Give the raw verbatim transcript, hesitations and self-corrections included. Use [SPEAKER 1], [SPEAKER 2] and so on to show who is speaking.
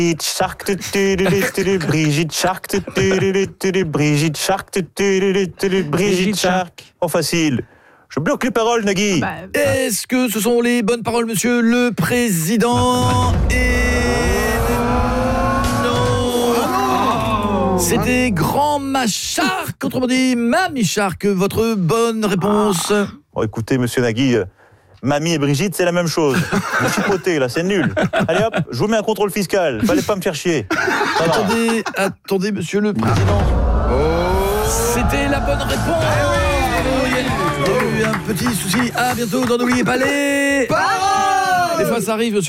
[SPEAKER 1] Brigitte Shark, tu, tu, tu, tu, tu, Brigitte Shark, tu, tu, tu, tu, tu, Brigitte Shark, tu, tu, tu, tu, tu, Brigitte Shark. Oh, facile. Je bloque les paroles, Nagui.
[SPEAKER 2] Bah,
[SPEAKER 3] Est-ce que ce sont les bonnes paroles, monsieur le président? Et non. C'était Grand Machark, autrement dit Mamie Shark. Votre bonne réponse?
[SPEAKER 1] Bon, écoutez, monsieur Nagui, euh, Mamie et Brigitte, c'est la même chose. Vous chipotez, là, c'est nul. Allez hop, je vous mets un contrôle fiscal. Fallait pas me faire chier. Ça va.
[SPEAKER 3] Attendez, attendez, monsieur le président. C'était la bonne réponse. Bravo, il y a eu- il y a eu un petit souci. À bientôt dans N'oubliez pas les paroles. Des fois, ça arrive, monsieur.